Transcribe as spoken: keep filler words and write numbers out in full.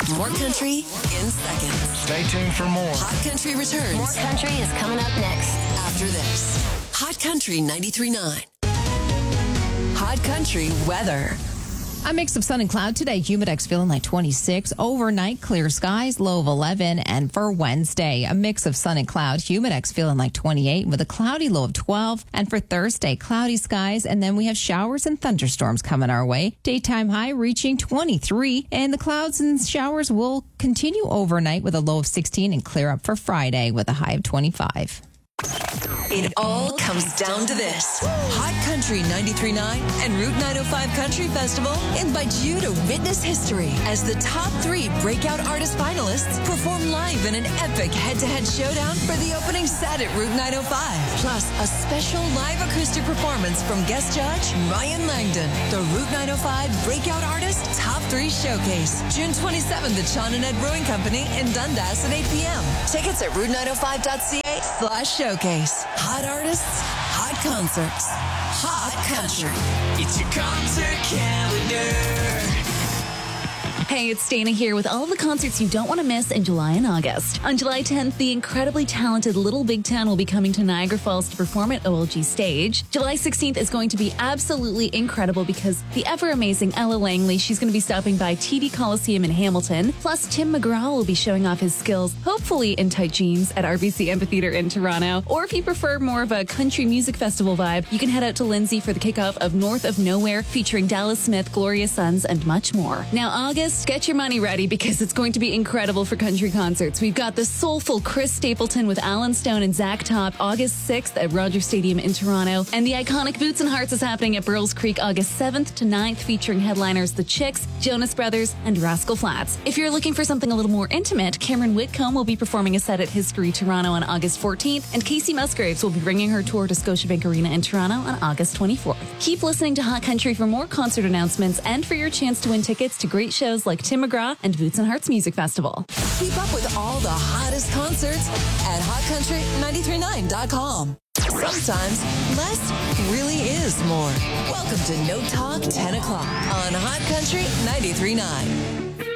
More country in seconds. Stay tuned for more. Hot Country returns. More country is coming up next. After this. Hot Country ninety-three point nine. Hot Country weather. A mix of sun and cloud today. Humidex feeling like twenty-six. Overnight, clear skies, low of eleven. And for Wednesday, a mix of sun and cloud. Humidex feeling like twenty-eight with a cloudy low of twelve. And for Thursday, cloudy skies. And then we have showers and thunderstorms coming our way. Daytime high reaching twenty-three. And the clouds and showers will continue overnight with a low of sixteen and clear up for Friday with a high of twenty-five. It all comes down to this. Hot Country ninety-three point nine and Route nine oh five Country Festival invite you to witness history as the top three breakout artist finalists perform live in an epic head-to-head showdown for the opening set at Route nine oh five. Plus, a special live acoustic performance from guest judge Ryan Langdon. The Route nine oh five Breakout Artist Top three Showcase. June twenty-seventh at Sean and Ed Brewing Company in Dundas at eight p.m. Tickets at route nine oh five dot c a slash showcase. Hot artists, hot concerts, hot country. It's your concert calendar. Hey, it's Dana here with all the concerts you don't want to miss in July and August. On July tenth, the incredibly talented Little Big Town will be coming to Niagara Falls to perform at O L G Stage. July sixteenth is going to be absolutely incredible because the ever-amazing Ella Langley, she's going to be stopping by T D Coliseum in Hamilton. Plus, Tim McGraw will be showing off his skills, hopefully in tight jeans, at R B C Amphitheater in Toronto. Or if you prefer more of a country music festival vibe, you can head out to Lindsay for the kickoff of North of Nowhere, featuring Dallas Smith, Gloria Sons, and much more. Now, August, get your money ready because it's going to be incredible for country concerts. We've got the soulful Chris Stapleton with Alan Stone and Zach Top August sixth at Rogers Stadium in Toronto. And the iconic Boots and Hearts is happening at Burles Creek August seventh to ninth, featuring headliners The Chicks, Jonas Brothers, and Rascal Flatts. If you're looking for something a little more intimate, Cameron Whitcomb will be performing a set at History Toronto on August fourteenth, and Casey Musgraves will be bringing her tour to Scotiabank Arena in Toronto on August twenty-fourth. Keep listening to Hot Country for more concert announcements and for your chance to win tickets to great shows like Tim McGraw and Boots and Hearts Music Festival. Keep up with all the hottest concerts at hot country ninety-three point nine dot com. Sometimes less really is more. Welcome to No Talk ten o'clock on Hot Country ninety-three point nine.